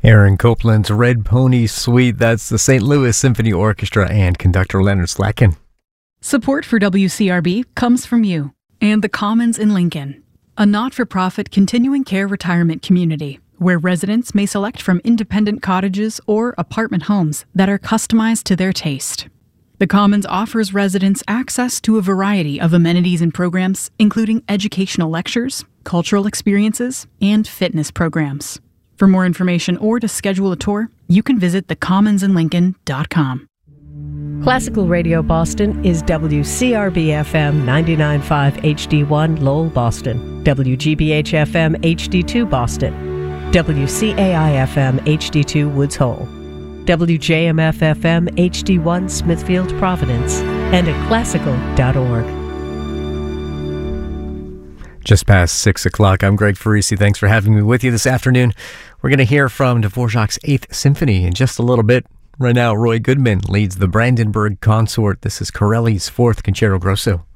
Aaron Copland's Red Pony Suite. That's the St. Louis Symphony Orchestra and conductor Leonard Slatkin. Support for WCRB comes from you and the Commons in Lincoln, a not-for-profit continuing care retirement community where residents may select from independent cottages or apartment homes that are customized to their taste. The Commons offers residents access to a variety of amenities and programs, including educational lectures, cultural experiences, and fitness programs. For more information or to schedule a tour, you can visit thecommonsinlincoln.com. Classical Radio Boston is WCRB-FM 99.5 HD1 Lowell, Boston, WGBH-FM HD2 Boston, WCAI-FM HD2 Woods Hole, WJMF-FM HD1 Smithfield, Providence, and at classical.org. Just past 6 o'clock. I'm Greg Farisi. Thanks for having me with you this afternoon. We're going to hear from Dvorak's 8th Symphony in just a little bit. Right now, Roy Goodman leads the Brandenburg Consort. This is Corelli's 4th Concerto Grosso.